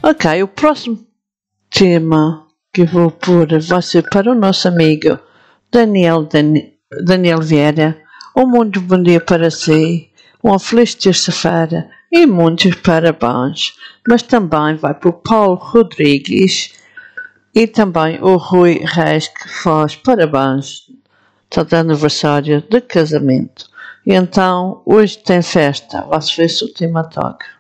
Ok, o próximo tema que eu vou pôr vai ser para o nosso amigo Daniel Vieira. Um muito bom dia para si, uma feliz terça-feira e muitos parabéns. Mas também vai para o Paulo Rodrigues e também o Rui Reis, que faz parabéns, está de aniversário de casamento. E então, hoje tem festa, vai-se ver se o tema toca.